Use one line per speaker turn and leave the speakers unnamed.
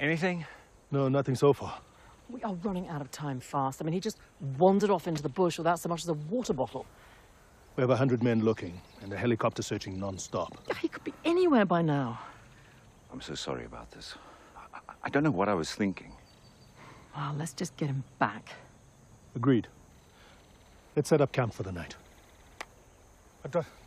Anything?
No, nothing so far.
We are running out of time fast. I mean, he just wandered off into the bush without so much as a water bottle.
We have 100 men looking, and a helicopter searching non-stop.
Yeah, he could be anywhere by now.
I'm so sorry about this. I don't know what I was thinking.
Well, let's just get him back.
Agreed. Let's set up camp for the night.